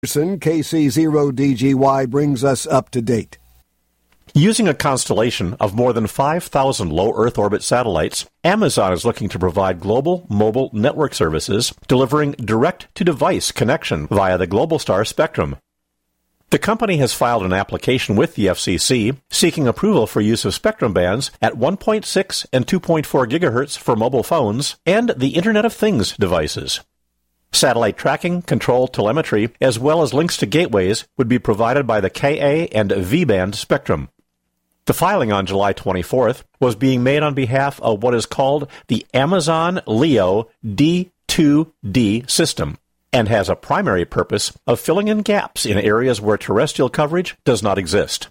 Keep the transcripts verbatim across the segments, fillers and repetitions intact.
K C zero D G Y brings us up to date. Using a constellation of more than five thousand low Earth orbit satellites, Amazon is looking to provide global mobile network services, delivering direct-to-device connection via the Globalstar spectrum. The company has filed an application with the F C C seeking approval for use of spectrum bands at one point six and two point four gigahertz for mobile phones and the Internet of Things devices. Satellite tracking, control, telemetry, as well as links to gateways would be provided by the Ka and V-band spectrum. The filing on July twenty-fourth was being made on behalf of what is called the Amazon Leo D two D system and has a primary purpose of filling in gaps in areas where terrestrial coverage does not exist.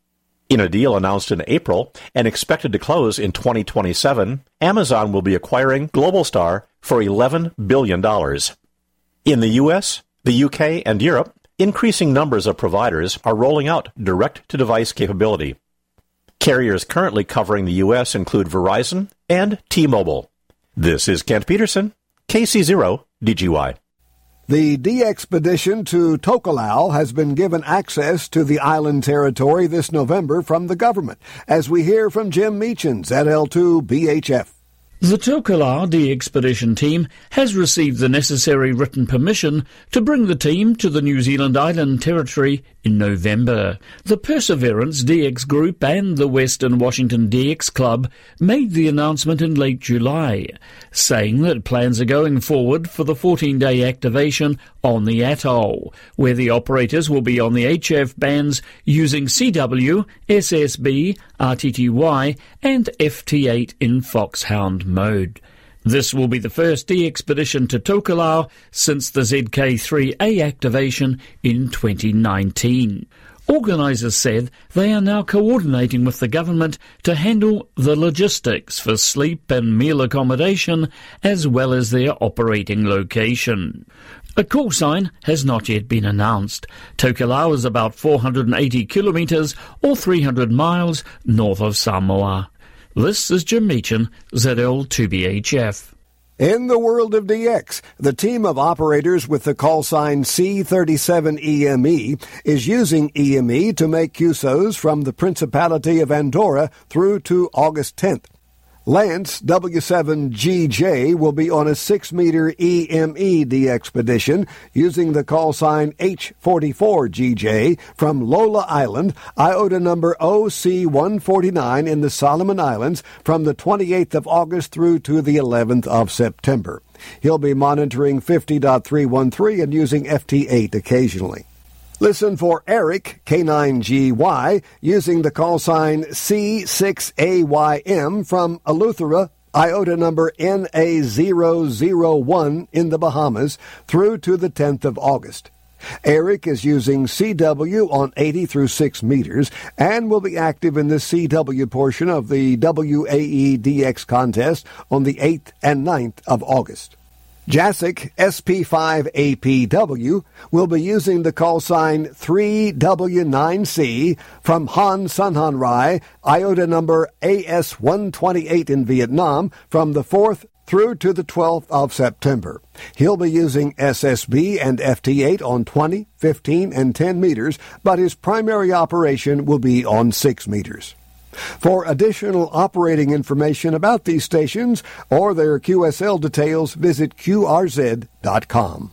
In a deal announced in April and expected to close in twenty twenty-seven, Amazon will be acquiring Globalstar for eleven billion dollars. In the U S, the U K, and Europe, increasing numbers of providers are rolling out direct-to-device capability. Carriers currently covering the U S include Verizon and T-Mobile. This is Kent Peterson, K C zero D G Y. The D-Expedition to Tokelau has been given access to the island territory this November from the government, as we hear from Jim Meachins at L two B H F. The Tokelau D-Expedition team has received the necessary written permission to bring the team to the New Zealand Island Territory in November. The Perseverance D X Group and the Western Washington D X Club made the announcement in late July, saying that plans are going forward for the fourteen-day activation on the atoll, where the operators will be on the H F bands using C W, S S B, R T T Y and F T eight in Foxhound mode. This will be the first D-Expedition to Tokelau since the Z K three A activation in twenty nineteen. Organisers said they are now coordinating with the government to handle the logistics for sleep and meal accommodation as well as their operating location. A call sign has not yet been announced. Tokelau is about four hundred eighty kilometres or three hundred miles north of Samoa. This is Jim Meachin, Z L two B H F. In the world of D X, the team of operators with the call sign C thirty-seven E M E is using E M E to make Q S Os from the Principality of Andorra through to August tenth. Lance W seven G J will be on a six-meter E M E D-Expedition using the call sign H forty-four G J from Lola Island, iota number O C one forty-nine in the Solomon Islands from the twenty-eighth of August through to the eleventh of September. He'll be monitoring fifty point three one three and using F T eight occasionally. Listen for Eric, K nine G Y, using the call sign C six A Y M from Eleuthera, iota number N A zero zero one in the Bahamas, through to the tenth of August. Eric is using C W on eighty through six meters and will be active in the C W portion of the W A E D X contest on the eighth and ninth of August. Jasic S P five A P W will be using the call sign three W nine C from Han Sanhan Rai, iota number A S one twenty-eight in Vietnam, from the fourth through to the twelfth of September. He'll be using S S B and F T eight on twenty, fifteen, and ten meters, but his primary operation will be on six meters. For additional operating information about these stations or their Q S L details, visit Q R Z dot com.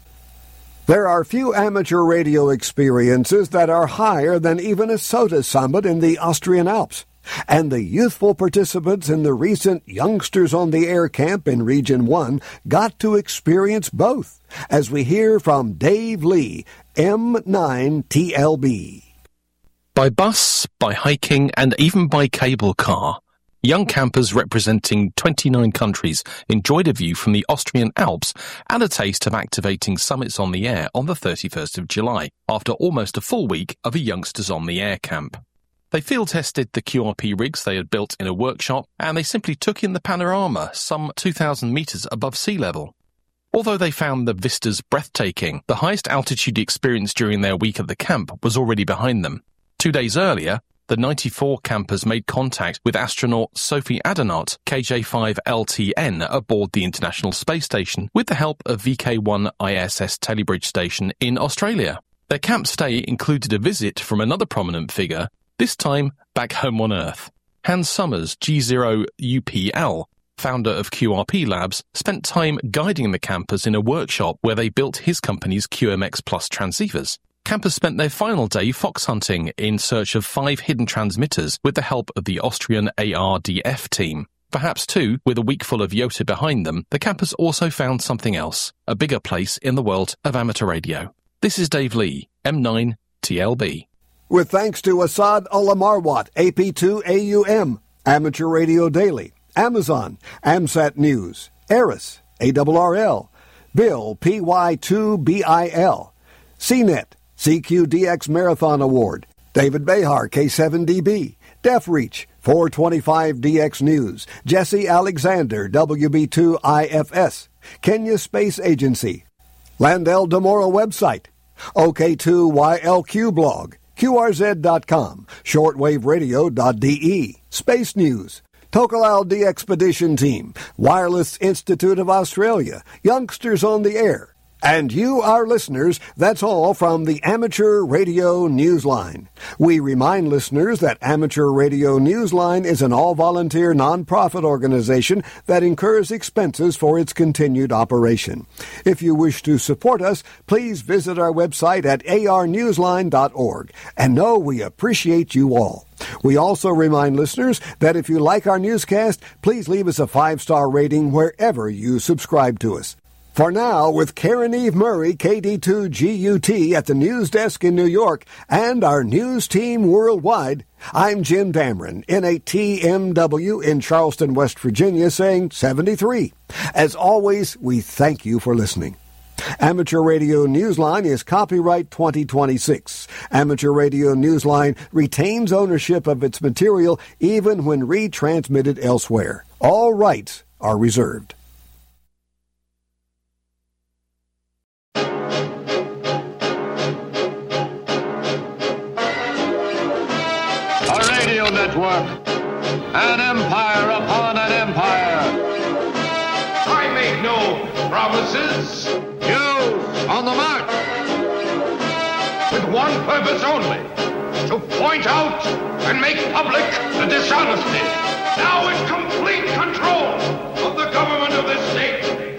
There are few amateur radio experiences that are higher than even a SOTA summit in the Austrian Alps. And the youthful participants in the recent Youngsters on the Air camp in Region one got to experience both, as we hear from Dave Lee, M nine T L B. By bus, by hiking, and even by cable car, young campers representing twenty-nine countries enjoyed a view from the Austrian Alps and a taste of activating summits on the air on the thirty-first of July, after almost a full week of a Youngsters on the Air camp. They field-tested the Q R P rigs they had built in a workshop, and they simply took in the panorama some two thousand metres above sea level. Although they found the vistas breathtaking, the highest altitude experience during their week at the camp was already behind them. Two days earlier, the ninety-four campers made contact with astronaut Sophie Adenauer, K J five L T N, aboard the International Space Station with the help of V K one I S S Telebridge Station in Australia. Their camp stay included a visit from another prominent figure, this time back home on Earth. Hans Summers, G zero U P L, founder of Q R P Labs, spent time guiding the campers in a workshop where they built his company's Q M X Plus transceivers. Campers spent their final day fox hunting in search of five hidden transmitters with the help of the Austrian A R D F team. Perhaps, too, with a week full of Yota behind them, the campers also found something else, a bigger place in the world of amateur radio. This is Dave Lee, M nine T L B. With thanks to Assad Olamarwat, A P two A U M, Amateur Radio Daily, Amazon, AMSAT News, Eris, A R R L, Bill, P Y two B I L, C net, C Q D X Marathon Award, David Behar, K seven D B, DefReach, four twenty-five D X News, Jesse Alexander, W B two I F S, Kenya Space Agency, Landell Demora website, O K two Y L Q blog, Q R Z dot com, shortwave radio dot D E, Space News, Tokelau D Expedition Team, Wireless Institute of Australia, Youngsters on the Air, and you, our listeners, that's all from the Amateur Radio Newsline. We remind listeners that Amateur Radio Newsline is an all-volunteer nonprofit organization that incurs expenses for its continued operation. If you wish to support us, please visit our website at a r newsline dot org. And know we appreciate you all. We also remind listeners that if you like our newscast, please leave us a five-star rating wherever you subscribe to us. For now, with Karen Eve Murray, K D two G U T at the news desk in New York, and our news team worldwide, I'm Jim Dameron, N A T M W in Charleston, West Virginia, saying seventy-three. As always, we thank you for listening. Amateur Radio Newsline is copyright twenty twenty-six. Amateur Radio Newsline retains ownership of its material even when retransmitted elsewhere. All rights are reserved. Network. An empire upon an empire. I make no promises. News on the march. With one purpose only, to point out and make public the dishonesty. Now in complete control of the government of this state.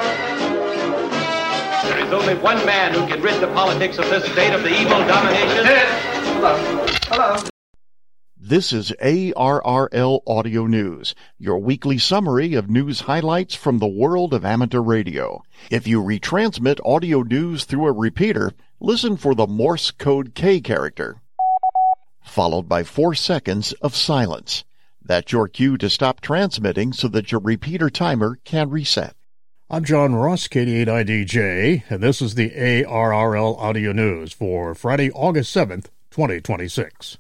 There is only one man who can rid the politics of this state of the evil domination. Hello. Hello. This is A R R L Audio News, your weekly summary of news highlights from the world of amateur radio. If you retransmit audio news through a repeater, listen for the Morse code K character, followed by four seconds of silence. That's your cue to stop transmitting so that your repeater timer can reset. I'm John Ross, K D eight I D J, and this is the A R R L Audio News for Friday, August seventh, twenty twenty-six.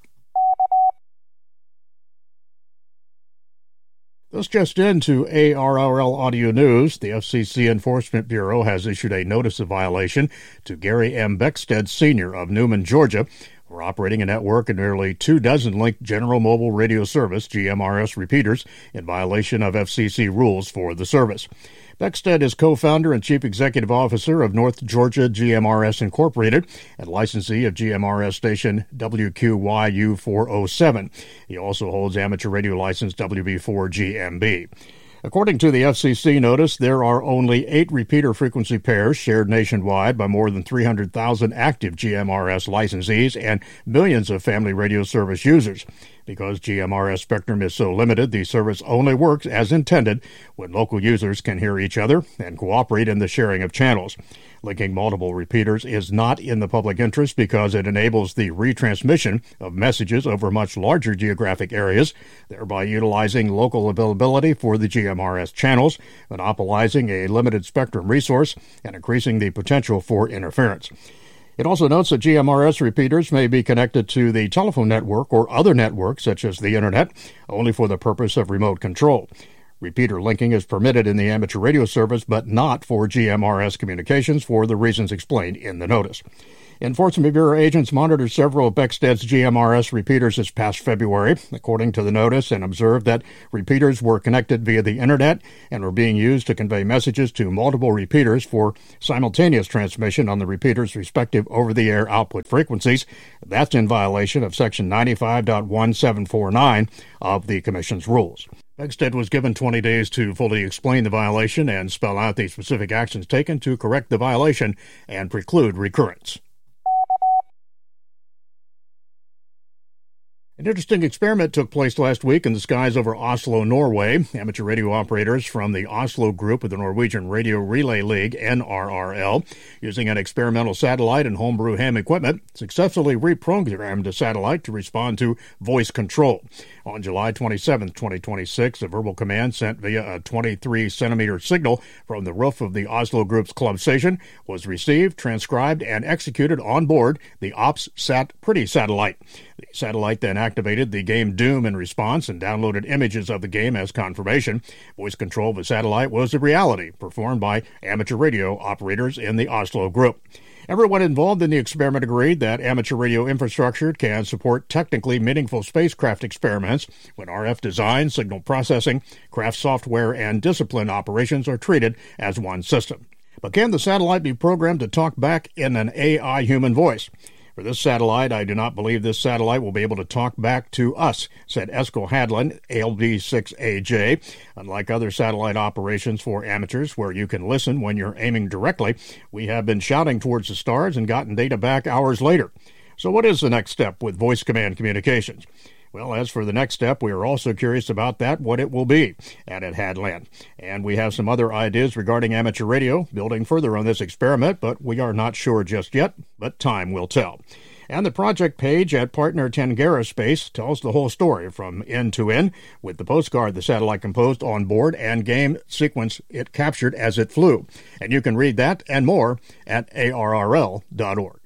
This just into A R R L Audio News. The F C C Enforcement Bureau has issued a notice of violation to Gary M. Beckstead, Senior of Newman, Georgia, for operating a network of nearly two dozen linked General Mobile Radio Service, G M R S, repeaters in violation of F C C rules for the service. Beckstead is co-founder and chief executive officer of North Georgia G M R S Incorporated and licensee of G M R S station W Q Y U four oh seven. He also holds amateur radio license W B four G M B. According to the F C C notice, there are only eight repeater frequency pairs shared nationwide by more than three hundred thousand active G M R S licensees and millions of family radio service users. Because G M R S spectrum is so limited, the service only works as intended when local users can hear each other and cooperate in the sharing of channels. Linking multiple repeaters is not in the public interest because it enables the retransmission of messages over much larger geographic areas, thereby utilizing local availability for the G M R S channels, monopolizing a limited spectrum resource, and increasing the potential for interference. It also notes that G M R S repeaters may be connected to the telephone network or other networks, such as the Internet, only for the purpose of remote control. Repeater linking is permitted in the amateur radio service, but not for G M R S communications for the reasons explained in the notice. Enforcement Bureau agents monitored several of Beckstead's G M R S repeaters this past February, according to the notice, and observed that repeaters were connected via the Internet and were being used to convey messages to multiple repeaters for simultaneous transmission on the repeaters' respective over-the-air output frequencies. That's in violation of Section ninety-five point seventeen forty-nine of the Commission's rules. Beckstead was given twenty days to fully explain the violation and spell out the specific actions taken to correct the violation and preclude recurrence. An interesting experiment took place last week in the skies over Oslo, Norway. Amateur radio operators from the Oslo group of the Norwegian Radio Relay League, N R R L, using an experimental satellite and homebrew ham equipment, successfully reprogrammed the satellite to respond to voice control. On July twenty-seventh, twenty twenty-six, a verbal command sent via a twenty-three centimeter signal from the roof of the Oslo group's club station was received, transcribed, and executed on board the OPS-SAT Pretty satellite. The satellite then activated the game Doom in response and downloaded images of the game as confirmation. Voice control of the satellite was a reality, performed by amateur radio operators in the Oslo group. Everyone involved in the experiment agreed that amateur radio infrastructure can support technically meaningful spacecraft experiments when R F design, signal processing, craft software, and discipline operations are treated as one system. But can the satellite be programmed to talk back in an A I human voice? For this satellite, I do not believe this satellite will be able to talk back to us, said Eskil Hadlin, L D six A J. Unlike other satellite operations for amateurs where you can listen when you're aiming directly, we have been shouting towards the stars and gotten data back hours later. So what is the next step with voice command communications? Well, as for the next step, we are also curious about that, what it will be, added Hadland. And we have some other ideas regarding amateur radio, building further on this experiment, but we are not sure just yet, but time will tell. And the project page at partner Tangera Space tells the whole story from end to end, with the postcard the satellite composed on board and game sequence it captured as it flew. And you can read that and more at A R R L dot org.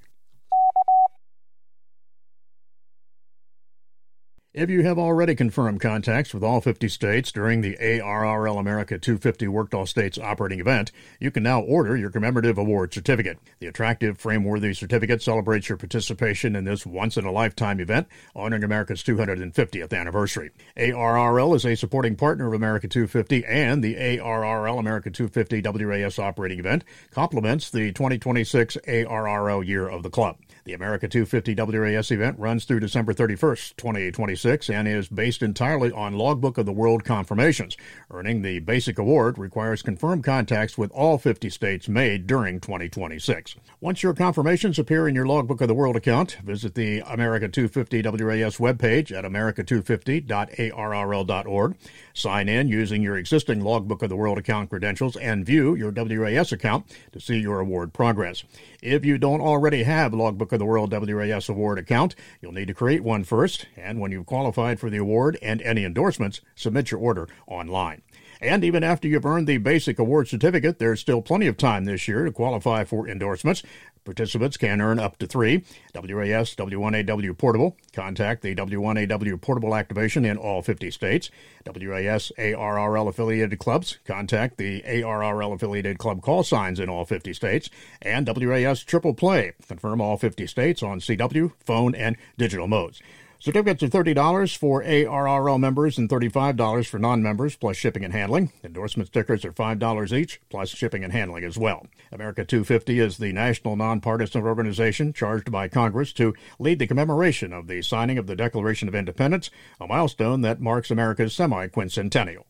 If you have already confirmed contacts with all fifty states during the A R R L America two fifty Worked All States operating event, you can now order your commemorative award certificate. The attractive, frame-worthy certificate celebrates your participation in this once-in-a-lifetime event, honoring America's two hundred fiftieth anniversary. A R R L is a supporting partner of America two fifty, and the A R R L America two fifty W A S operating event complements the twenty twenty-six A R R L Year of the Club. The America two fifty W A S event runs through December thirty-first, twenty twenty-six, and is based entirely on Logbook of the World confirmations. Earning the basic award requires confirmed contacts with all fifty states made during twenty twenty-six. Once your confirmations appear in your Logbook of the World account, visit the America two fifty W A S webpage at america two fifty dot A R R L dot org. Sign in using your existing Logbook of the World account credentials and view your W A S account to see your award progress. If you don't already have Logbook of the World W A S award account, you'll need to create one first, and when you've qualified for the award and any endorsements, submit your order online. And even after you've earned the basic award certificate, there's still plenty of time this year to qualify for endorsements. Participants can earn up to three. W A S W one A W Portable. Contact the W one A W Portable activation in all fifty states. W A S A R R L affiliated clubs. Contact the A R R L affiliated club call signs in all fifty states. And W A S Triple Play. Confirm all fifty states on C W, phone, and digital modes. Certificates are thirty dollars for A R R L members and thirty-five dollars for non-members, plus shipping and handling. Endorsement stickers are five dollars each, plus shipping and handling as well. America two fifty is the national nonpartisan organization charged by Congress to lead the commemoration of the signing of the Declaration of Independence, a milestone that marks America's semi-quincentennial.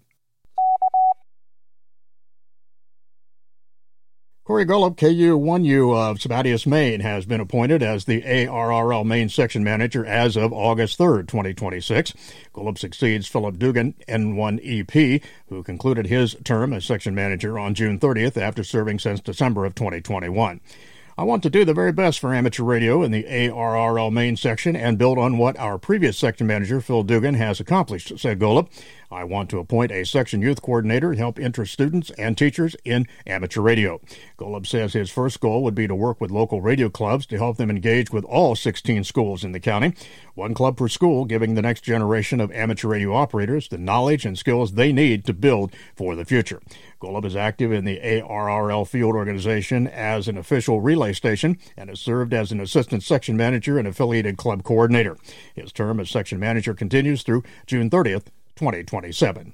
Corey Golub, K U one U of Sabatius, Maine, has been appointed as the A R R L Maine Section Manager as of August third, twenty twenty-six. Golub succeeds Philip Dugan, N one E P, who concluded his term as Section Manager on June thirtieth after serving since December of twenty twenty-one. I want to do the very best for amateur radio in the A R R L Maine section and build on what our previous section manager, Phil Dugan, has accomplished, said Golub. I want to appoint a section youth coordinator to help interest students and teachers in amateur radio. Golub says his first goal would be to work with local radio clubs to help them engage with all sixteen schools in the county. One club per school, giving the next generation of amateur radio operators the knowledge and skills they need to build for the future. Golub is active in the A R R L field organization as an official relay station and has served as an assistant section manager and affiliated club coordinator. His term as section manager continues through June thirtieth, twenty twenty-seven.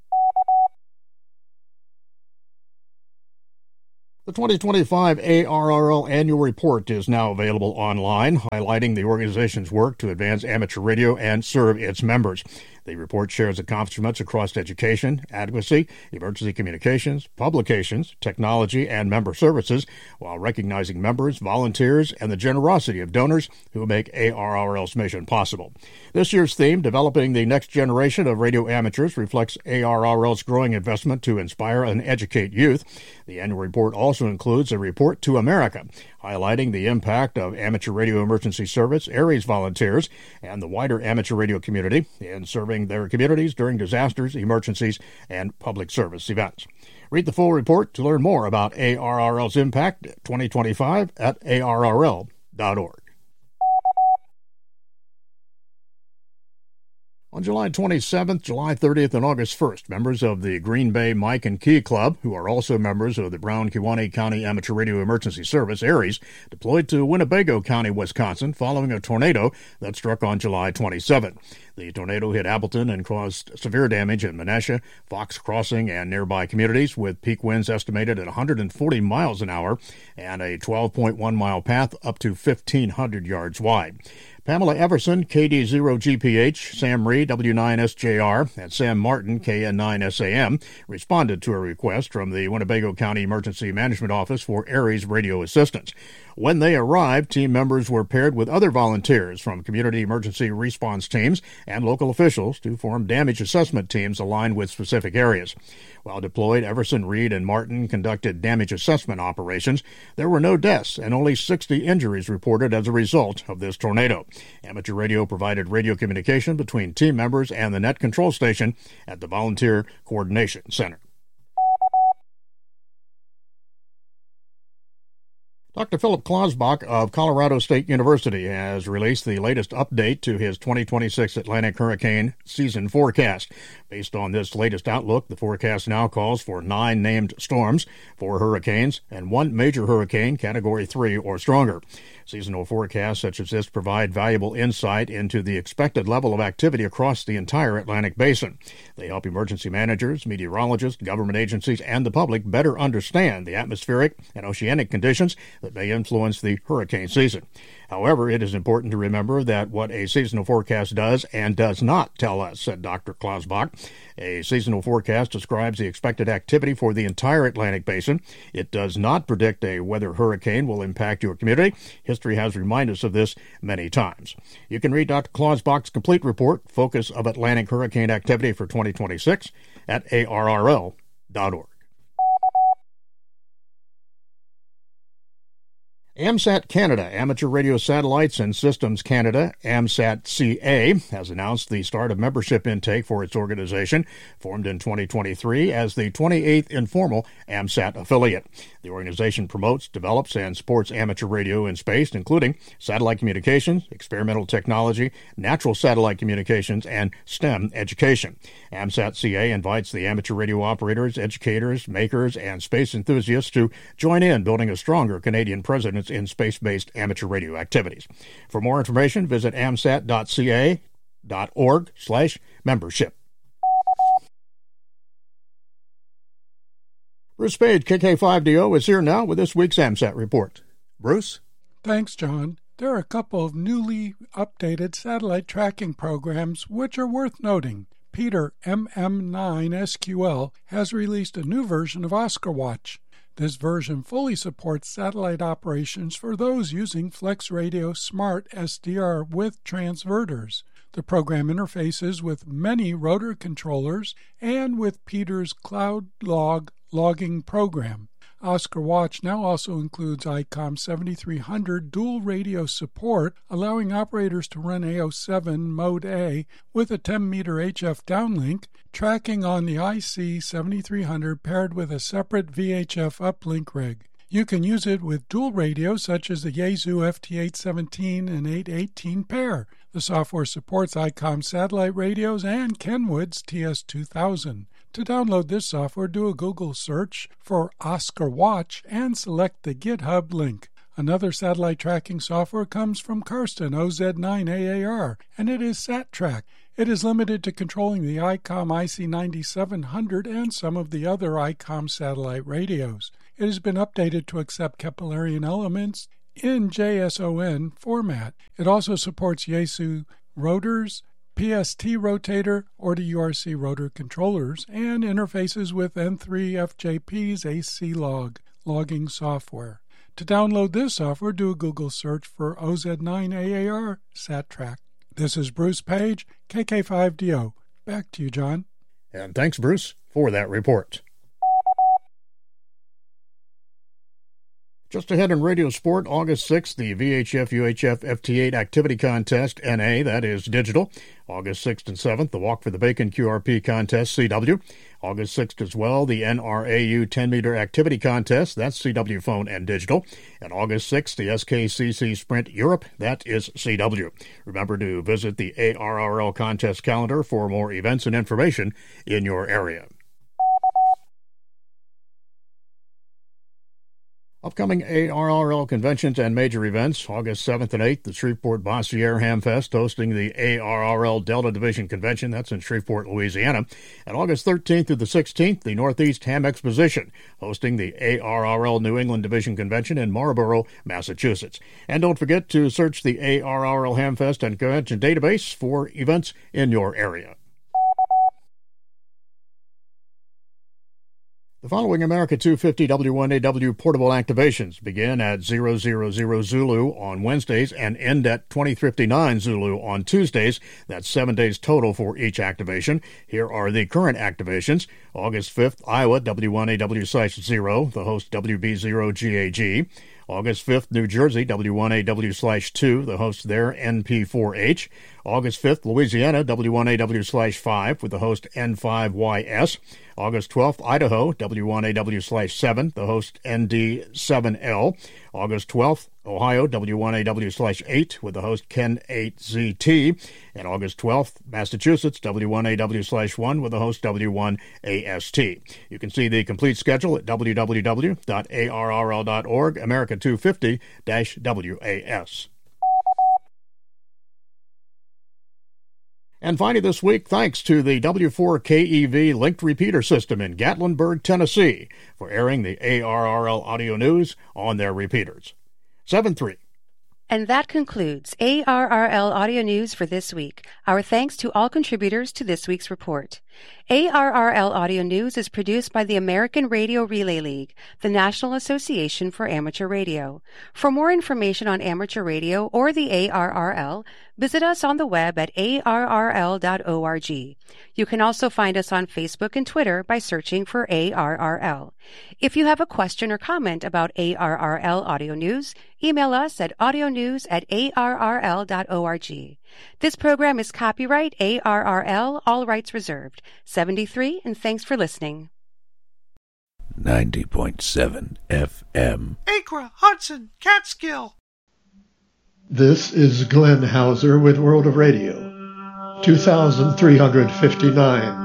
The twenty twenty-five A R R L Annual Report is now available online, highlighting the organization's work to advance amateur radio and serve its members. The report shares accomplishments across education, advocacy, emergency communications, publications, technology, and member services, while recognizing members, volunteers, and the generosity of donors who make A R R L's mission possible. This year's theme, Developing the Next Generation of Radio Amateurs, reflects A R R L's growing investment to inspire and educate youth. The annual report also includes a report to America, highlighting the impact of Amateur Radio Emergency Service, ARES volunteers, and the wider amateur radio community in serving their communities during disasters, emergencies, and public service events. Read the full report to learn more about A R R L's impact twenty twenty-five at A R R L dot org. On July twenty-seventh, July thirtieth, and August first, members of the Green Bay Mike and Key Club, who are also members of the Brown-Kewanee County Amateur Radio Emergency Service, ARES, deployed to Winnebago County, Wisconsin, following a tornado that struck on July twenty-seventh. The tornado hit Appleton and caused severe damage in Menasha, Fox Crossing, and nearby communities, with peak winds estimated at one hundred forty miles an hour and a twelve point one mile path up to fifteen hundred yards wide. Pamela Everson, K D zero G P H, Sam Reed, W nine S J R, and Sam Martin, K N nine S A M, responded to a request from the Winnebago County Emergency Management Office for ARES radio assistance. When they arrived, team members were paired with other volunteers from community emergency response teams and local officials to form damage assessment teams aligned with specific areas. While deployed, Everson, Reed, and Martin conducted damage assessment operations. There were no deaths and only sixty injuries reported as a result of this tornado. Amateur radio provided radio communication between team members and the net control station at the Volunteer Coordination Center. Doctor Philip Klausbach of Colorado State University has released the latest update to his twenty twenty-six Atlantic hurricane season forecast. Based on this latest outlook, the forecast now calls for nine named storms, four hurricanes, and one major hurricane, Category three or stronger. Seasonal forecasts such as this provide valuable insight into the expected level of activity across the entire Atlantic basin. They help emergency managers, meteorologists, government agencies, and the public better understand the atmospheric and oceanic conditions that may influence the hurricane season. However, it is important to remember that what a seasonal forecast does and does not tell us, said Doctor Klausbach. A seasonal forecast describes the expected activity for the entire Atlantic basin. It does not predict a whether hurricane will impact your community. History has reminded us of this many times. You can read Doctor Klausbach's complete report, Focus of Atlantic Hurricane Activity for twenty twenty-six, at A R R L dot org. AMSAT Canada, Amateur Radio Satellites and Systems Canada, AMSAT C A, has announced the start of membership intake for its organization, formed in twenty twenty-three as the twenty-eighth informal AMSAT affiliate. The organization promotes, develops, and supports amateur radio in space, including satellite communications, experimental technology, natural satellite communications, and STEM education. AMSAT C A invites the amateur radio operators, educators, makers, and space enthusiasts to join in building a stronger Canadian presence in space-based amateur radio activities. For more information, visit amsat dot c a dot org slash membership. Bruce Page, K K five D O, is here now with this week's AMSAT report. Bruce? Thanks, John. There are a couple of newly updated satellite tracking programs which are worth noting. Peter M M nine S Q L has released a new version of OscarWatch. This version fully supports satellite operations for those using FlexRadio Smart S D R with transverters. The program interfaces with many rotor controllers and with Peter's Cloud Log logging program. OscarWatch now also includes I COM seventy-three hundred dual radio support, allowing operators to run A O seven Mode A with a ten meter H F downlink, tracking on the I C seventy-three hundred paired with a separate V H F uplink rig. You can use it with dual radios such as the Yaesu F T eight seventeen and eight eighteen pair. The software supports I COM satellite radios and Kenwood's T S two thousand. To download this software, do a Google search for Oscar Watch and select the GitHub link. Another satellite tracking software comes from Karsten O Z nine A A R, and it is SatTrack. It is limited to controlling the I COM I C ninety-seven hundred and some of the other I COM satellite radios. It has been updated to accept Keplerian elements in J S O N format. It also supports Yaesu rotors, P S T rotator, or the U R C rotor controllers, and interfaces with N three F J P's A C log logging software. To download this software, do a Google search for O Z nine A A R SatTrack. This is Bruce Page, K K five D O. Back to you, John. And thanks, Bruce, for that report. Just ahead in Radio Sport, August sixth, the V H F U H F F T eight Activity Contest, N A, that is digital. August sixth and seventh, the Walk for the Bacon Q R P Contest, C W. August sixth as well, the N R A U ten-meter Activity Contest, that's C W phone and digital. And August sixth, the S K C C Sprint Europe, that is C W. Remember to visit the A R R L contest calendar for more events and information in your area. Upcoming A R R L conventions and major events, August seventh and eighth, the Shreveport Bossiere Hamfest hosting the A R R L Delta Division Convention, that's in Shreveport, Louisiana. And August thirteenth through the sixteenth, the Northeast Ham Exposition hosting the A R R L New England Division Convention in Marlborough, Massachusetts. And don't forget to search the A R R L Hamfest and Convention database for events in your area. The following America two fifty W one A W portable activations begin at zero zero zero Zulu on Wednesdays and end at twenty fifty-nine Zulu on Tuesdays. That's seven days total for each activation. Here are the current activations. August fifth, Iowa, W one A W slash zero, the host W B zero G A G. August fifth, New Jersey, W one A W slash two, the host there, N P four H. August fifth, Louisiana, W one A W slash five, with the host N five Y S. August twelfth, Idaho, W one A W slash seven, the host N D seven L. August twelfth, Ohio, W one A W slash eight, with the host Ken eight Z T. And August twelfth, Massachusetts, W one A W slash one, with the host W one A S T. You can see the complete schedule at w w w dot a r r l dot org, America two fifty W A S. And finally this week, thanks to the W four K E V linked repeater system in Gatlinburg, Tennessee, for airing the A R R L audio news on their repeaters. seven three. And that concludes A R R L Audio News for this week. Our thanks to all contributors to this week's report. A R R L Audio News is produced by the American Radio Relay League, the National Association for Amateur Radio. For more information on amateur radio or the A R R L, visit us on the web at a r r l dot org. You can also find us on Facebook and Twitter by searching for A R R L. If you have a question or comment about A R R L Audio News, email us at audionews at a r r l dot org. This program is copyright A R R L, all rights reserved. seventy-three, and thanks for listening. ninety point seven F M. Acra, Hudson, Catskill. This is Glenn Hauser with World of Radio, two thousand three hundred fifty-nine.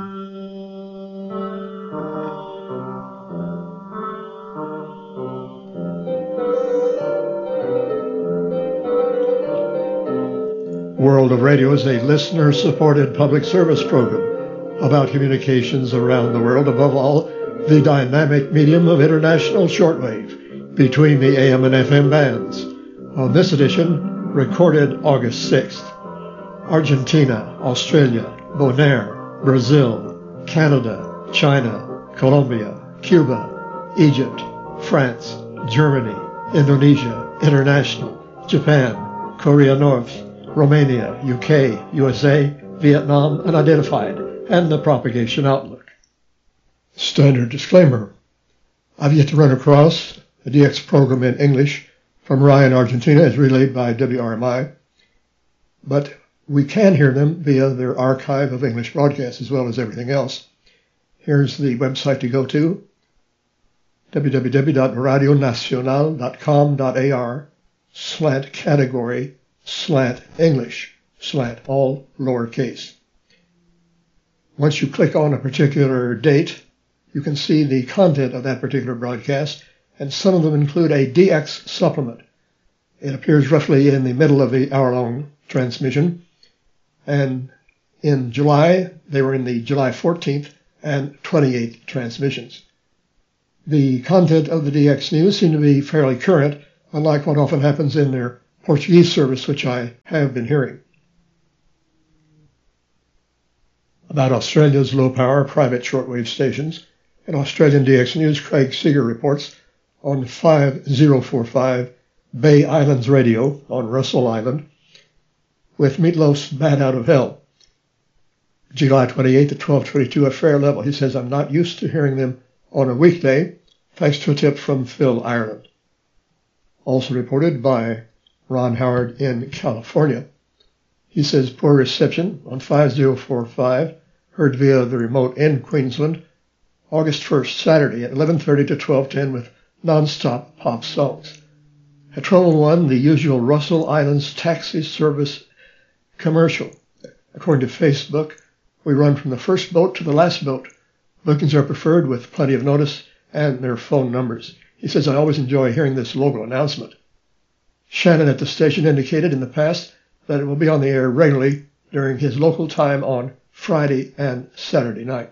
World of Radio is a listener-supported public service program about communications around the world, above all, the dynamic medium of international shortwave between the A M and F M bands. On this edition, recorded August sixth, Argentina, Australia, Bonaire, Brazil, Canada, China, Colombia, Cuba, Egypt, France, Germany, Indonesia, International, Japan, Korea North, Romania, U K, U S A, Vietnam, unidentified, and the propagation outlook. Standard disclaimer. I've yet to run across a D X program in English from Ryan, Argentina, as relayed by W R M I, but we can hear them via their archive of English broadcasts as well as everything else. Here's the website to go to, w w w dot radio nacional dot com dot a r slant category slant English, slant all lowercase. Once you click on a particular date, you can see the content of that particular broadcast, and some of them include a D X supplement. It appears roughly in the middle of the hour-long transmission, and in July, they were in the July fourteenth and twenty-eighth transmissions. The content of the D X news seemed to be fairly current, unlike what often happens in their Portuguese service, which I have been hearing. About Australia's low-power private shortwave stations, in Australian D X News, Craig Seeger reports on five oh four five Bay Islands Radio on Russell Island with Meatloaf's Bat Out of Hell. July twenty-eighth at twelve twenty-two, a fair level. He says, I'm not used to hearing them on a weekday, thanks to a tip from Phil Ireland. Also reported by Ron Howard in California. He says, poor reception on five oh four five, heard via the remote in Queensland, August first, Saturday at eleven thirty to twelve ten with non-stop pop songs. At twelve oh one, the usual Russell Islands taxi service commercial. According to Facebook, we run from the first boat to the last boat. Bookings are preferred with plenty of notice and their phone numbers. He says, I always enjoy hearing this local announcement. Shannon at the station indicated in the past that it will be on the air regularly during his local time on Friday and Saturday night.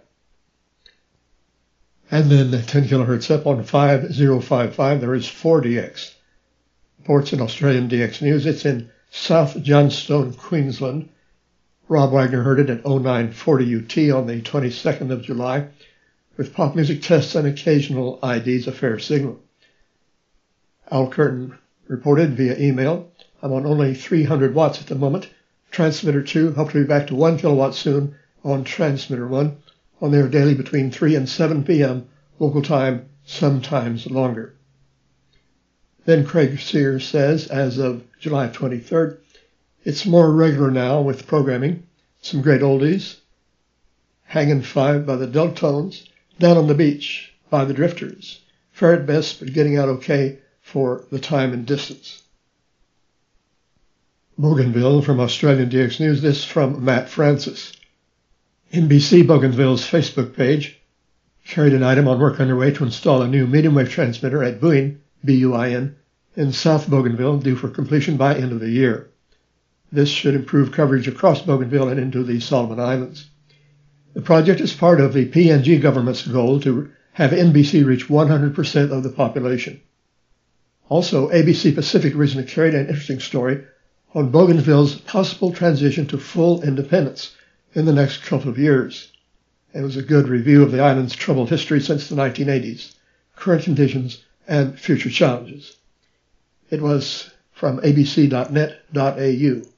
And then ten kilohertz up on five oh five five, there is four D X. Reports in Australian D X News, it's in South Johnstone, Queensland. Rob Wagner heard it at oh nine forty U T on the twenty-second of July. With pop music tests and occasional I Ds, a fair signal. Al Curtin reported via email, I'm on only three hundred watts at the moment. Transmitter two, hope to be back to one kilowatt soon on transmitter one. On there daily between three and seven p.m. local time, sometimes longer. Then Craig Sears says, as of July twenty-third, it's more regular now with programming. Some great oldies. Hangin' Five by the Deltones. Down on the Beach by the Drifters. Fair at best, but getting out okay for the time and distance. Bougainville from Australian D X News, this from Matt Francis. N B C Bougainville's Facebook page carried an item on work underway to install a new medium wave transmitter at Buin, B U I N, in South Bougainville, due for completion by end of the year. This should improve coverage across Bougainville and into the Solomon Islands. The project is part of the P N G government's goal to have N B C reach one hundred percent of the population. Also, A B C Pacific recently carried an interesting story on Bougainville's possible transition to full independence in the next couple of years. It was a good review of the island's troubled history since the nineteen eighties, current conditions, and future challenges. It was from A B C dot net dot A U.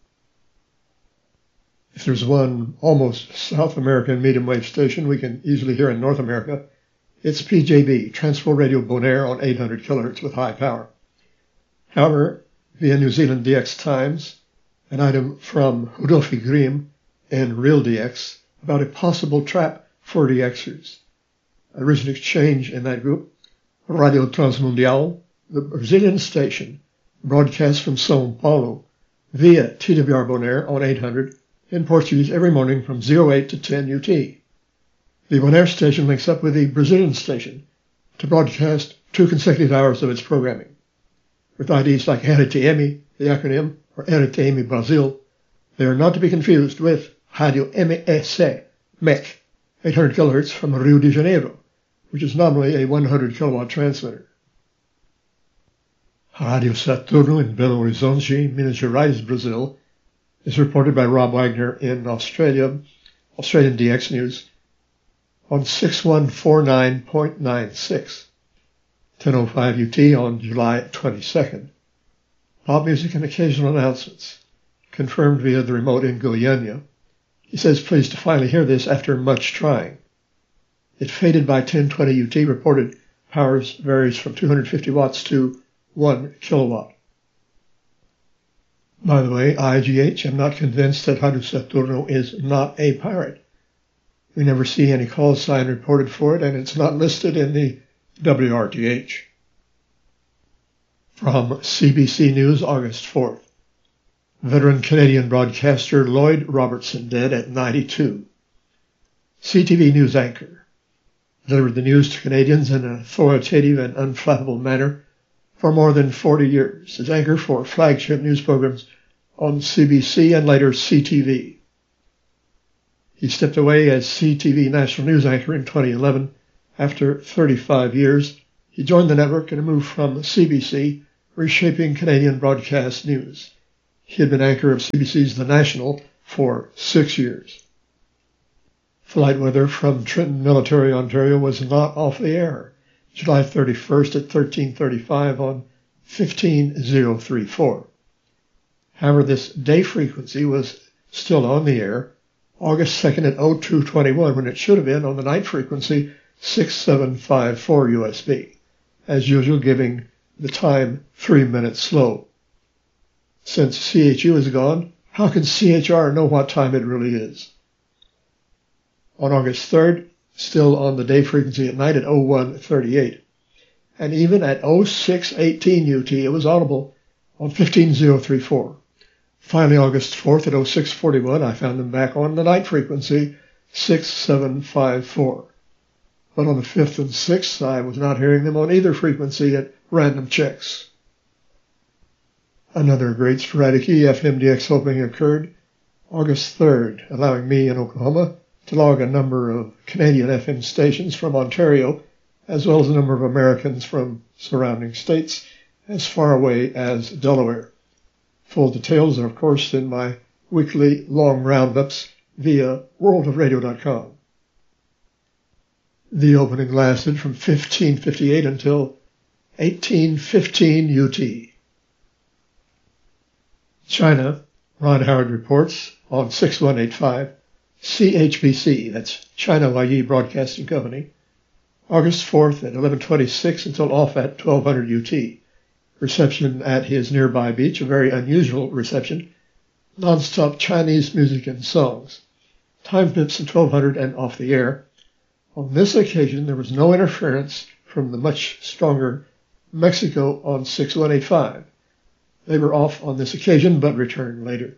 If there's one almost South American medium wave station we can easily hear in North America, it's P J B, Transworld Radio Bonaire on eight hundred kilohertz with high power. However, via New Zealand D X Times, an item from Rudolfi Grimm in Real D X about a possible trap for DXers. A recent exchange in that group, Radio Transmundial, the Brazilian station, broadcasts from São Paulo via T W R Bonaire on eight hundred in Portuguese every morning from oh eight to ten U T. The Bonaire station links up with the Brazilian station to broadcast two consecutive hours of its programming. With I Ds like R T M, the acronym, or R T M Brazil, they are not to be confused with Radio M E C, M E C, eight hundred kilohertz from Rio de Janeiro, which is nominally a one hundred kilowatt transmitter. Radio Saturno in Belo Horizonte, Minas Gerais, Brazil, is reported by Rob Wagner in Australia, Australian D X News, on six one four nine point nine six, ten oh five U T on July twenty-second. Pop music and occasional announcements, confirmed via the remote in Guyana. He says, pleased to finally hear this after much trying. It faded by ten twenty U T, reported powers varies from two hundred fifty watts to one kilowatt. By the way, I G H, I'm not convinced that Radio Saturno is not a pirate. We never see any call sign reported for it, and it's not listed in the W R T H. From C B C News, August fourth. Veteran Canadian broadcaster Lloyd Robertson dead at ninety-two. C T V news anchor. Delivered the news to Canadians in an authoritative and unflappable manner for more than forty years as anchor for flagship news programs on C B C and later C T V. He stepped away as C T V national news anchor in twenty eleven. After thirty-five years, he joined the network in a move from C B C, reshaping Canadian broadcast news. He had been anchor of C B C's The National for six years. Flight weather from Trenton Military, Ontario was not off the air. July thirty-first at thirteen thirty-five on fifteen thousand thirty-four. However, this day frequency was still on the air August second at oh two twenty-one when it should have been on the night frequency six seven five four U S B, as usual giving the time three minutes slow. Since C H U is gone, how can C H R know what time it really is? On August third, still on the day frequency at night at oh one thirty-eight. And even at oh six eighteen U T, it was audible on fifteen thousand thirty-four. Finally, August fourth at oh six forty-one, I found them back on the night frequency six seven five four. But on the fifth and sixth, I was not hearing them on either frequency at random checks. Another great sporadic E F M D X opening occurred August third, allowing me in Oklahoma to log a number of Canadian F M stations from Ontario, as well as a number of Americans from surrounding states as far away as Delaware. Full details are, of course, in my weekly long roundups via world of radio dot com. The opening lasted from fifteen fifty-eight until eighteen fifteen U T. China, Ron Howard reports on six one eight five, C H B C, that's China Huayi Broadcasting Company, August fourth at eleven twenty-six until off at twelve hundred U T. Reception at his nearby beach, a very unusual reception, non-stop Chinese music and songs. Time flips at twelve hundred and off the air. On this occasion, there was no interference from the much stronger Mexico on six one eight five. They were off on this occasion, but returned later.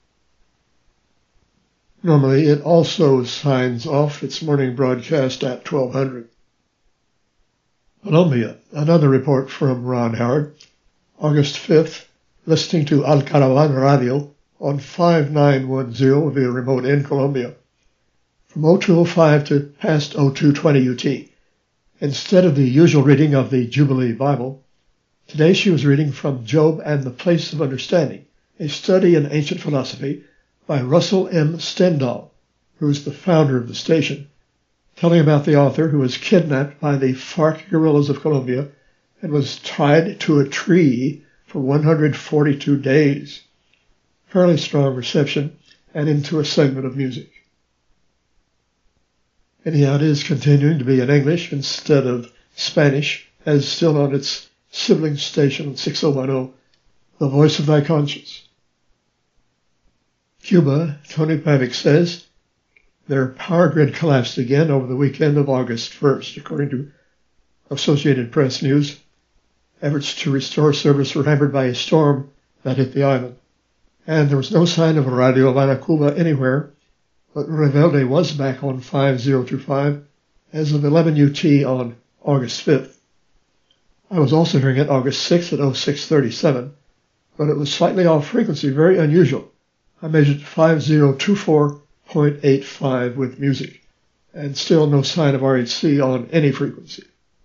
Normally, it also signs off its morning broadcast at twelve hundred. Colombia, another report from Ron Howard. August fifth, listening to Al Caravan Radio on five nine one zero via remote in Colombia. From oh two oh five to past oh two twenty U T. Instead of the usual reading of the Jubilee Bible, today she was reading from Job and the Place of Understanding, a study in ancient philosophy by Russell M. Stendhal, who is the founder of the station, telling about the author who was kidnapped by the FARC guerrillas of Colombia and was tied to a tree for one hundred forty-two days. Fairly strong reception, and into a segment of music. Anyhow, it is continuing to be in English instead of Spanish, as still on its sibling station on six oh one oh, The Voice of Thy Conscience. Cuba, Tony Pavic says, their power grid collapsed again over the weekend of August first, according to Associated Press News. Efforts to restore service were hampered by a storm that hit the island, and there was no sign of Radio Havana Cuba anywhere, but Rebelde was back on five thousand twenty-five as of eleven U T on August fifth. I was also hearing it August sixth at oh six thirty-seven, but it was slightly off frequency, very unusual. I measured five thousand twenty-four point eight five with music, and still no sign of R H C on any frequency.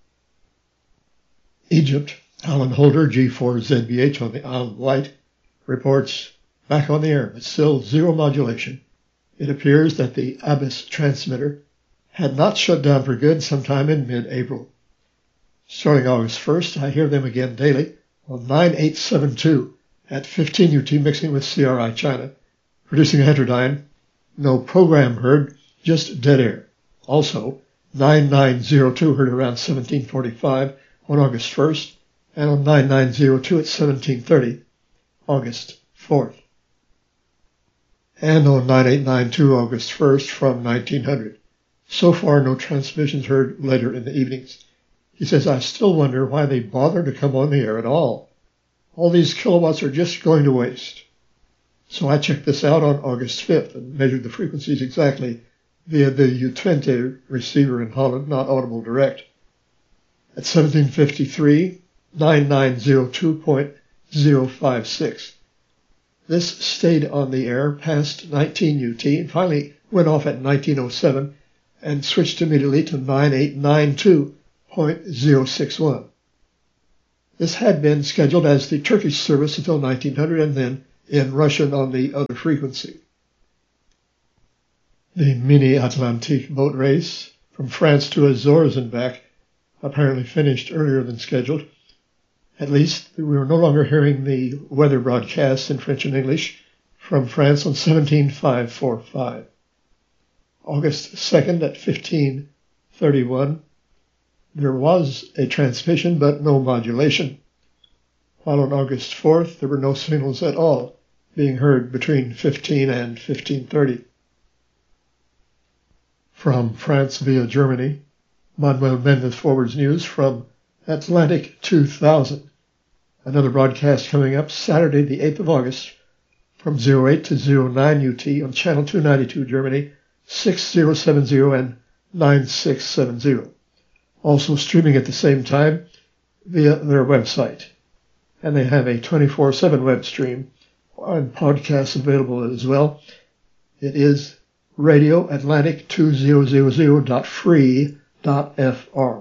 Egypt, Alan Holder, G four Z B H on the Isle of Wight, reports back on the air, but still zero modulation. It appears that the Abyss transmitter had not shut down for good sometime in mid-April. Starting August first, I hear them again daily on nine eight seven two at fifteen U T mixing with C R I China, producing a heterodyne. No program heard, just dead air. Also, nine nine oh two heard around seventeen forty-five on August first, and on nine nine oh two at seventeen thirty, August fourth. And on nine eight nine two August first from nineteen hundred. So far, no transmissions heard later in the evenings. He says, I still wonder why they bother to come on the air at all. All these kilowatts are just going to waste. So I checked this out on August fifth and measured the frequencies exactly via the U twenty receiver in Holland, not audible direct. At seventeen fifty-three, nine nine zero two point zero five six. This stayed on the air past nineteen U T and finally went off at nineteen oh seven and switched immediately to nine eight nine two point zero six one. This had been scheduled as the Turkish service until nineteen hundred and then in Russian on the other frequency. The Mini Atlantique boat race from France to Azores and back apparently finished earlier than scheduled. At least we were no longer hearing the weather broadcasts in French and English from France on seventeen five forty-five. August second at fifteen thirty-one, there was a transmission but no modulation, while on August fourth there were no signals at all being heard between fifteen and fifteen thirty. From France via Germany, Manuel Mendez forwards news from Atlantic two thousand. Another broadcast coming up Saturday the eighth of August from oh eight to oh nine U T on channel two ninety-two Germany, six zero seven zero and nine six seven zero. Also streaming at the same time via their website. And they have a twenty-four seven web stream and podcasts available as well. It is radio atlantic two thousand dot free dot f r.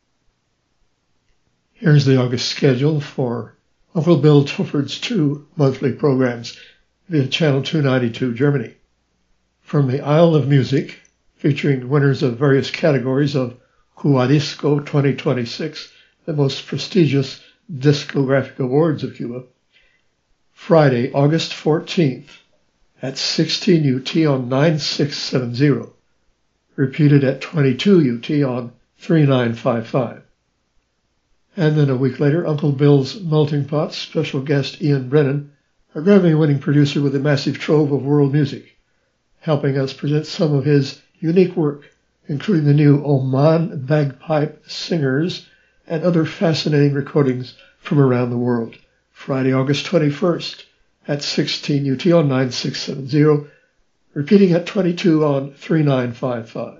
Here's the August schedule for Uncle Bill Tuford's two monthly programs via channel two ninety-two Germany. From the Isle of Music, featuring winners of various categories of Cubadisco twenty twenty-six, the most prestigious discographic awards of Cuba. Friday, August fourteenth at sixteen U T on nine six seven zero. Repeated at twenty-two U T on three nine five five. And then a week later, Uncle Bill's Melting Pot special guest Ian Brennan, a Grammy-winning producer with a massive trove of world music, helping us present some of his unique work, including the new Oman Bagpipe Singers and other fascinating recordings from around the world. Friday, August twenty-first at sixteen U T on nine six seven zero, repeating at twenty-two on three nine five five.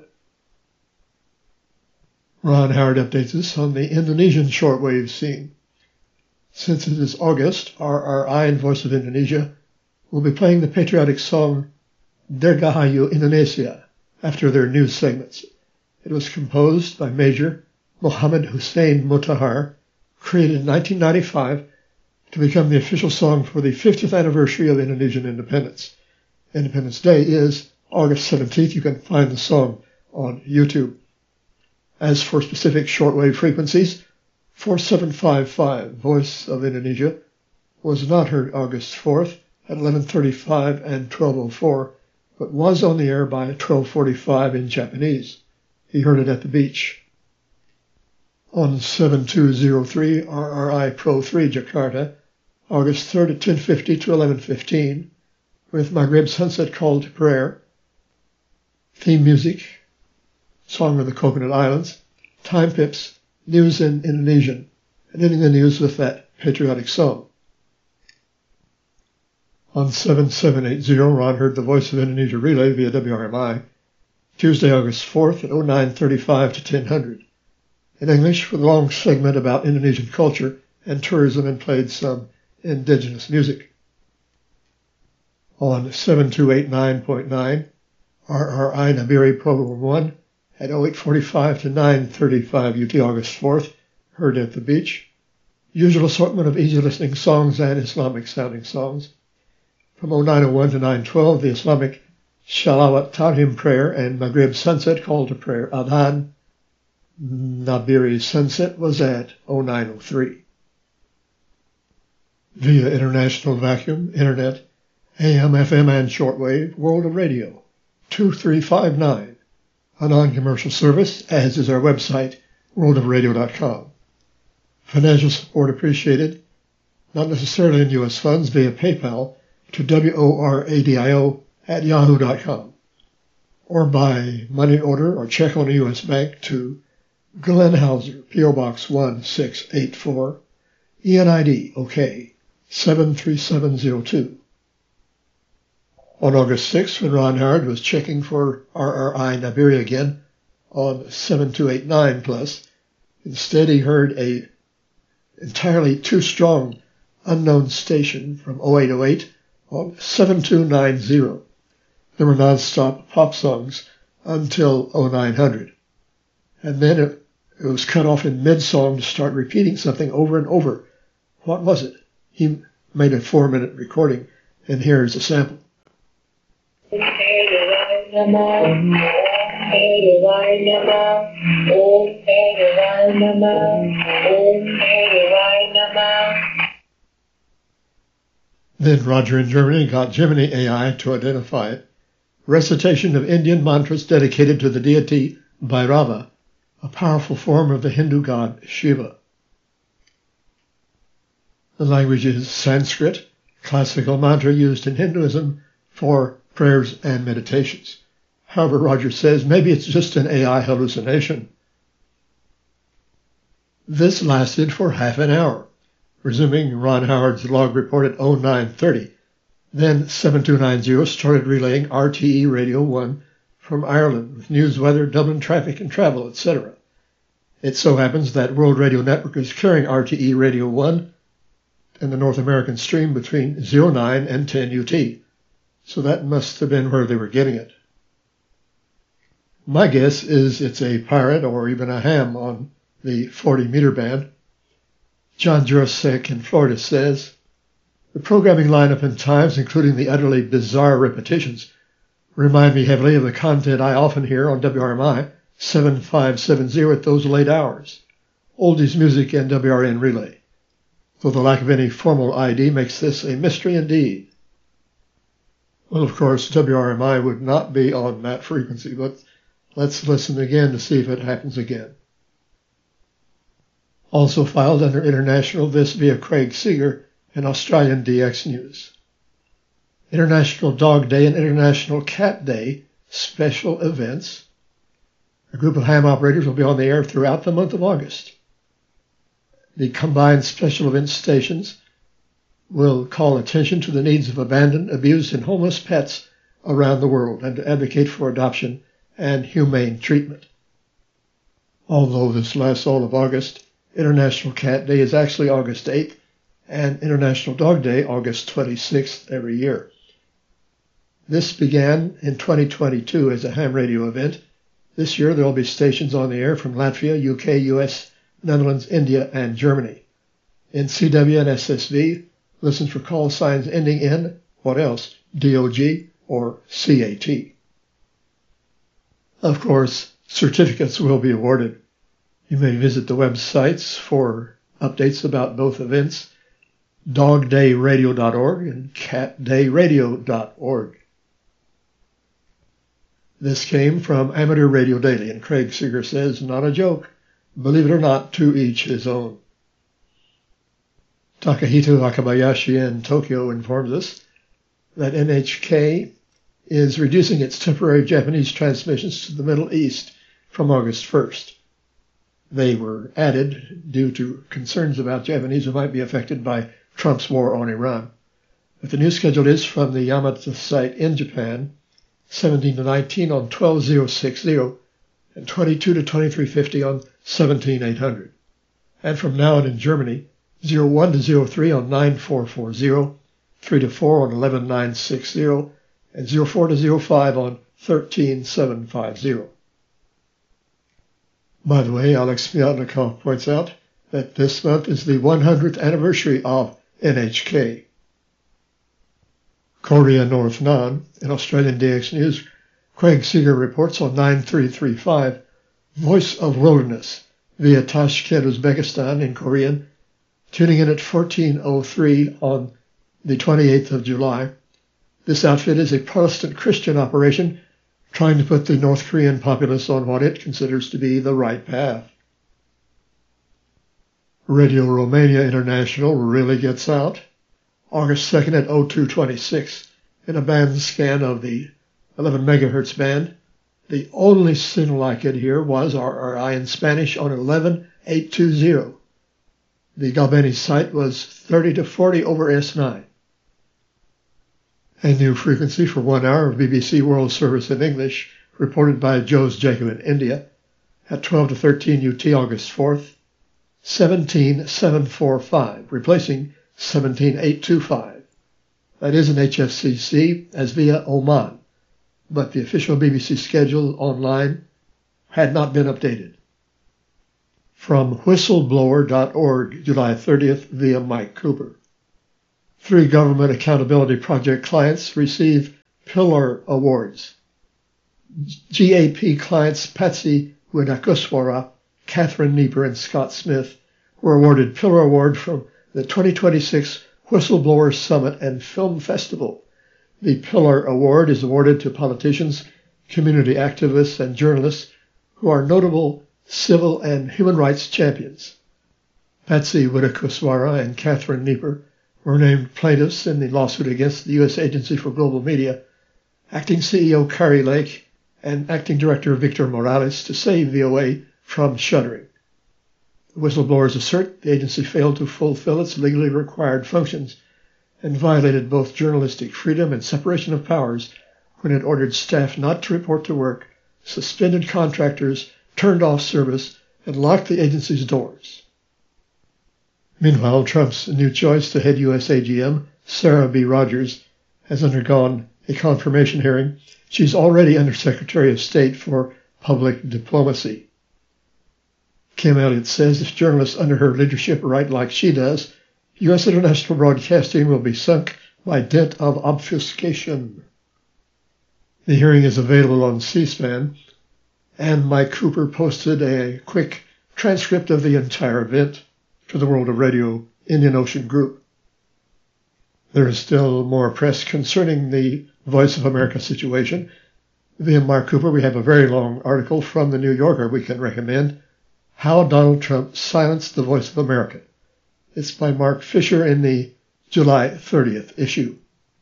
Ron Howard updates us on the Indonesian shortwave scene. Since it is August, R R I and Voice of Indonesia will be playing the patriotic song Dirgahayu Indonesia after their news segments. It was composed by Major Muhammad Hussein Mutahar, created in nineteen ninety-five to become the official song for the fiftieth anniversary of Indonesian independence. Independence Day is August seventeenth. You can find the song on YouTube. As for specific shortwave frequencies, four seven five five, Voice of Indonesia, was not heard August fourth at eleven thirty-five and twelve oh four, but was on the air by twelve forty-five in Japanese. He heard it at the beach. On seven two oh three, R R I Pro three, Jakarta, August third at ten fifty to eleven fifteen, with Maghreb Sunset Call to Prayer, theme music, Song of the Coconut Islands, Time Pips, News in Indonesian, and ending the news with that patriotic song. On seven seven eight zero, Ron heard the Voice of Indonesia relay via W R M I, Tuesday, August fourth at oh nine thirty-five to ten hundred. In English, with a long segment about Indonesian culture and tourism, and played some indigenous music. On seven two eight nine point nine, R R I Nabiri Program one, at oh eight forty-five to nine thirty-five U T August fourth, heard at the beach. Usual assortment of easy-listening songs and Islamic-sounding songs. From oh nine oh one to nine twelve, the Islamic Shalawat Tahrim prayer and Maghrib Sunset Call to Prayer Adhan. Nabiri Sunset was at oh nine oh three. Via International Vacuum, Internet, A M, F M, and Shortwave, World of Radio, two three five nine. A non-commercial service, as is our website, world of radio dot com. Financial support appreciated, not necessarily in U S funds, via PayPal to W-O-R-A-D-I-O at yahoo dot com, or by money order or check on a U S bank to Glenn Hauser, P O Box one six eight four, E N I D, OK, seven three seven zero two. On August sixth, when Ron Howard was checking for R R I Nigeria again on seven two eight nine plus, instead he heard a entirely too strong unknown station from oh eight oh eight on seven two nine zero. There were non-stop pop songs until oh nine hundred. And then it, it was cut off in mid-song to start repeating something over and over. What was it? He made a four-minute recording, and here's a sample. Then Roger in Germany got Gemini A I to identify it. Recitation of Indian mantras dedicated to the deity Bhairava, a powerful form of the Hindu god Shiva. The language is Sanskrit, classical mantra used in Hinduism for prayers and meditations. However, Roger says maybe it's just an A I hallucination. This lasted for half an hour, resuming Ron Howard's log report at oh nine thirty. Then seven two nine zero started relaying R T E Radio one from Ireland with news, weather, Dublin traffic and travel, et cetera. It so happens that World Radio Network is carrying R T E Radio one in the North American stream between oh nine and ten U T. So that must have been where they were getting it. My guess is it's a pirate or even a ham on the forty meter band. John Jurasek in Florida says, the programming lineup and times, including the utterly bizarre repetitions, remind me heavily of the content I often hear on W R M I seven five seven zero at those late hours. Oldies music and W R N relay. Though the lack of any formal I D makes this a mystery indeed. Well, of course, W R M I would not be on that frequency, but let's listen again to see if it happens again. Also filed under International, this via Craig Seeger and Australian D X News. International Dog Day and International Cat Day special events. A group of ham operators will be on the air throughout the month of August. The combined special event stations will call attention to the needs of abandoned, abused, and homeless pets around the world and to advocate for adoption and humane treatment. Although this lasts all of August, International Cat Day is actually August eighth and International Dog Day August twenty-sixth every year. This began in twenty twenty-two as a ham radio event. This year there will be stations on the air from Latvia, U K, U S, Netherlands, India, and Germany. In C W and S S V, listen for call signs ending in, what else, D O G or C A T. Of course, certificates will be awarded. You may visit the websites for updates about both events, dog day radio dot org and cat day radio dot org. This came from Amateur Radio Daily, and Craig Seeger says, not a joke. Believe it or not, to each his own. Takahito Akabayashi in Tokyo informs us that N H K is reducing its temporary Japanese transmissions to the Middle East from August first. They were added due to concerns about Japanese who might be affected by Trump's war on Iran. But the new schedule is from the Yamata site in Japan, seventeen to nineteen on twelve thousand sixty and twenty-two to twenty-three fifty on seventeen eight hundred. And from now on in Germany, zero one to zero three on nine four four zero, three to four on eleven nine sixty, and zero four to zero five on thirteen seven fifty. By the way, Alex Miatnikov points out that this month is the one hundredth anniversary of N H K. Korea North Nan, in Australian D X News, Craig Seeger reports on nine three three five, Voice of Wilderness, via Tashkent, Uzbekistan in Korean, tuning in at fourteen oh three on the twenty-eighth of July. This outfit is a Protestant Christian operation trying to put the North Korean populace on what it considers to be the right path. Radio Romania International really gets out. August second at oh two twenty-six in a band scan of the eleven megahertz band. The only signal I could hear was R R I in Spanish on eleven eight twenty. The Galbani site was thirty to forty over S nine. A new frequency for one hour of B B C World Service in English, reported by Jose Jacob in India, at twelve to thirteen U T August fourth, seventeen seven forty-five, replacing seventeen eight twenty-five. That is an H F C C as via Oman, but the official B B C schedule online had not been updated. From whistleblower dot org, July thirtieth, via Mike Cooper. Three Government Accountability Project clients receive Pillar Awards. G A P clients Patsy Widakuswara, Catherine Nieper, and Scott Smith were awarded Pillar Award from the twenty twenty-six Whistleblower Summit and Film Festival. The Pillar Award is awarded to politicians, community activists, and journalists who are notable civil and human rights champions. Patsy Widakuswara and Catherine Nieper were named plaintiffs in the lawsuit against the U S Agency for Global Media, acting C E O Kari Lake, and acting director Victor Morales to save V O A from shuttering. The whistleblowers assert the agency failed to fulfill its legally required functions and violated both journalistic freedom and separation of powers when it ordered staff not to report to work, suspended contractors, turned off service, and locked the agency's doors. Meanwhile, Trump's new choice to head U S A G M, Sarah B. Rogers, has undergone a confirmation hearing. She's already Undersecretary of State for Public Diplomacy. Kim Elliott says if journalists under her leadership write like she does, U S international broadcasting will be sunk by dint of obfuscation. The hearing is available on C-SPAN, and Mike Cooper posted a quick transcript of the entire event to the World of Radio Indian Ocean Group. There is still more press concerning the Voice of America situation. Via Mark Cooper, we have a very long article from the New Yorker we can recommend, How Donald Trump Silenced the Voice of America. It's by Mark Fisher in the July thirtieth issue.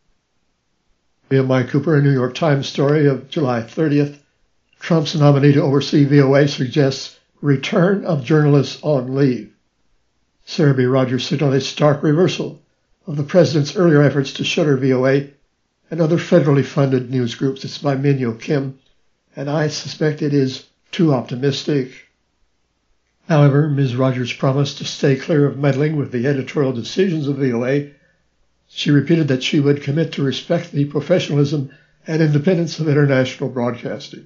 Via Mike Cooper, a New York Times story of July thirtieth, Trump's nominee to oversee V O A suggests return of journalists on leave. Sarah B. Rogers signaled a stark reversal of the president's earlier efforts to shutter V O A and other federally funded news groups. It's by Minyo Kim, and I suspect it is too optimistic. However, Miz Rogers promised to stay clear of meddling with the editorial decisions of V O A. She repeated that she would commit to respect the professionalism and independence of international broadcasting.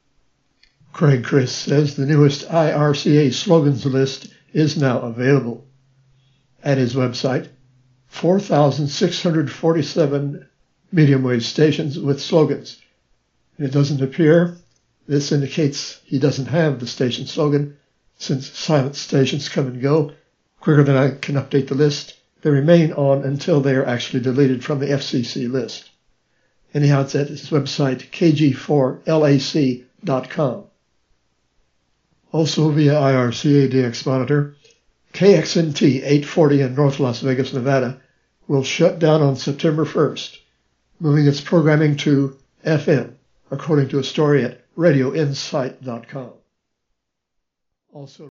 Craig Chris says the newest I R C A slogans list is now available. At his website, four thousand six hundred forty-seven medium-wave stations with slogans. And it doesn't appear this indicates he doesn't have the station slogan, since silent stations come and go quicker than I can update the list. They remain on until they are actually deleted from the F C C list. Anyhow, it's at his website, k g four lac dot com. Also via I R C A D X Monitor, K X N T eight forty in North Las Vegas, Nevada, will shut down on September first, moving its programming to F M, according to a story at radio insight dot com. Also